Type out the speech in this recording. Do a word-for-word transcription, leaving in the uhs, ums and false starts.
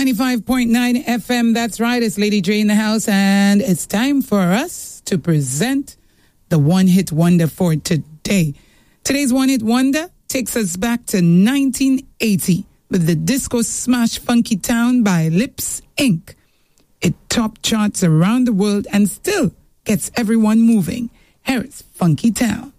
ninety-five point nine F M, that's right, it's Lady Dre in the house, and it's time for us to present the One Hit Wonder for today. Today's One Hit Wonder takes us back to nineteen eighty with the disco smash Funky Town by Lips Incorporated. It topped charts around the world and still gets everyone moving. Here is Funky Town.